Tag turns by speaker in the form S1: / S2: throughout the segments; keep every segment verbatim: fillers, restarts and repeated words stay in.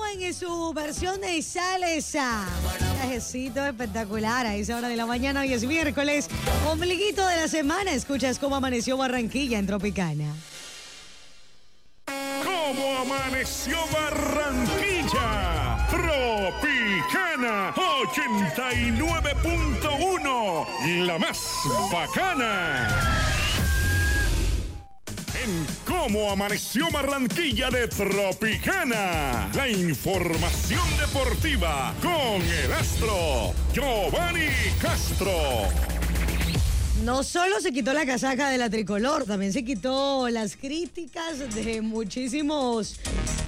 S1: en su versión de salsa. Trajecito espectacular a esa hora de la mañana. Hoy es miércoles, ombliguito de la semana. Escuchas cómo amaneció Barranquilla en Tropicana.
S2: ¿Cómo amaneció Barranquilla? Tropicana ochenta y nueve punto uno, la más bacana. En Cómo amaneció Barranquilla de Tropicana, la información deportiva con el astro Giovanni Castro.
S1: No solo se quitó la casaca de la tricolor, también se quitó las críticas de muchísimos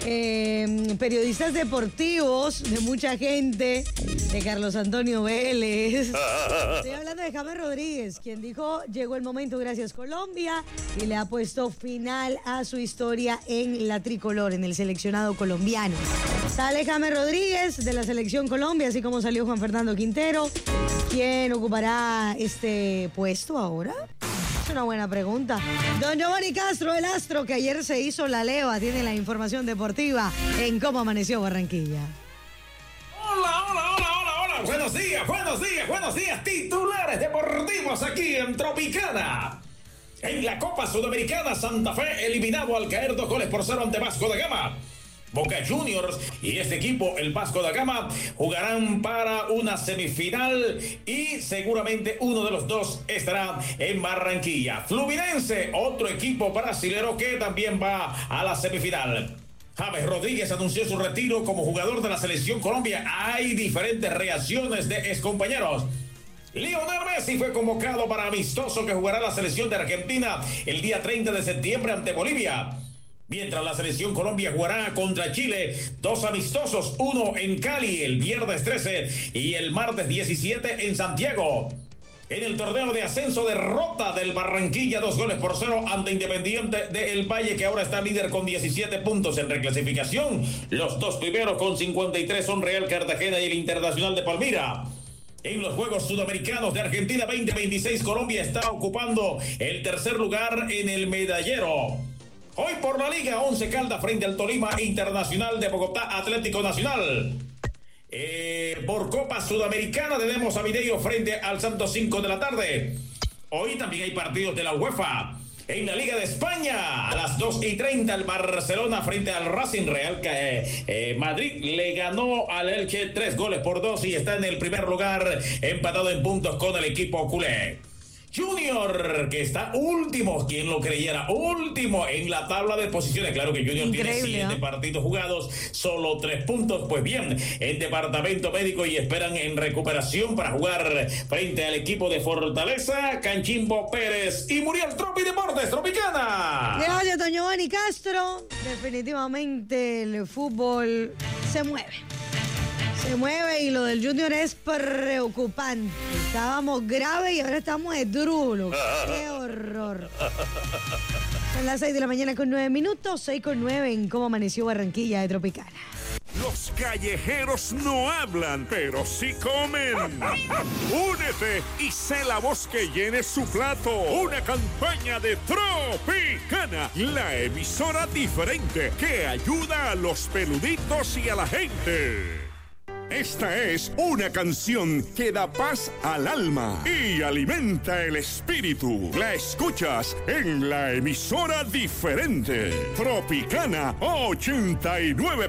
S1: eh, periodistas deportivos, de mucha gente, de Carlos Antonio Vélez. Estoy hablando de James Rodríguez, quien dijo, llegó el momento, gracias Colombia, y le ha puesto final a su historia en la tricolor, en el seleccionado colombiano. Sale James Rodríguez de la selección Colombia, así como salió Juan Fernando Quintero. ¿Quién ocupará este puesto ahora? Es una buena pregunta. Don Giovanni Castro, el astro que ayer se hizo la leva, tiene la información deportiva en Cómo amaneció Barranquilla.
S3: Hola, hola, hola, hola, hola. Buenos días, buenos días, buenos días. Titulares deportivos aquí en Tropicana. En la Copa Sudamericana, Santa Fe eliminado al caer dos goles por cero ante Vasco da Gama. Boca Juniors y este equipo, el Vasco da Gama, jugarán para una semifinal y seguramente uno de los dos estará en Barranquilla. Fluminense, otro equipo brasilero que también va a la semifinal. James Rodríguez anunció su retiro como jugador de la selección Colombia. Hay diferentes reacciones de excompañeros. Lionel Messi fue convocado para amistoso que jugará la selección de Argentina el día treinta de septiembre ante Bolivia. Mientras la selección Colombia jugará contra Chile, dos amistosos, uno en Cali el viernes trece y el martes diecisiete en Santiago. En el torneo de ascenso, derrota del Barranquilla, dos goles por cero ante Independiente del Valle, que ahora está líder con diecisiete puntos en reclasificación. Los dos primeros con cincuenta y tres son Real Cartagena y el Internacional de Palmira. En los Juegos Sudamericanos de Argentina veinte veintiséis, Colombia está ocupando el tercer lugar en el medallero. Hoy por la Liga, Once Caldas frente al Tolima Internacional de Bogotá, Atlético Nacional. Eh, por Copa Sudamericana tenemos a Mineiro frente al Santos, cinco de la tarde. Hoy también hay partidos de la UEFA. En la Liga de España, a las dos y treinta, el Barcelona frente al Racing Real. Que, eh, eh, Madrid le ganó al Elche tres goles por dos y está en el primer lugar, empatado en puntos con el equipo culé. Junior, que está último, quien lo creyera, último en la tabla de posiciones. Claro que Junior Increíble, tiene siete ¿eh? partidos jugados, solo tres puntos. Pues bien, en departamento médico y esperan en recuperación para jugar frente al equipo de Fortaleza, Canchimbo Pérez y Muriel Tropi Deportes Tropicana.
S1: Gracias, don Giovanni Castro. Definitivamente el fútbol se mueve. Se mueve y lo del Junior es preocupante. Estábamos graves y ahora estamos esdrújulos. ¡Qué horror! Son las seis de la mañana con nueve minutos, seis con nueve en Cómo amaneció Barranquilla de Tropicana.
S2: Los callejeros no hablan, pero sí comen. Únete y sé la voz que llene su plato. Una campaña de Tropicana, la emisora diferente que ayuda a los peluditos y a la gente. Esta es una canción que da paz al alma y alimenta el espíritu. La escuchas en la emisora diferente, Tropicana ochenta y nueve